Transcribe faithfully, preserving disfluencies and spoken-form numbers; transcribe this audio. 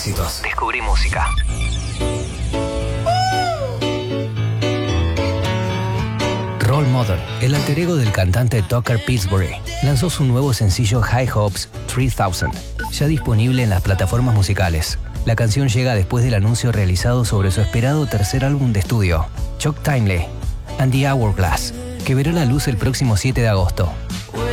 éxitos. Descubrí música. Role Model, el alter ego del cantante Tucker Pillsbury, lanzó su nuevo sencillo High Hopes tres mil, ya disponible en las plataformas musicales. La canción llega después del anuncio realizado sobre su esperado tercer álbum de estudio, Chuck Timely and the Hourglass, que verá la luz el próximo siete de agosto.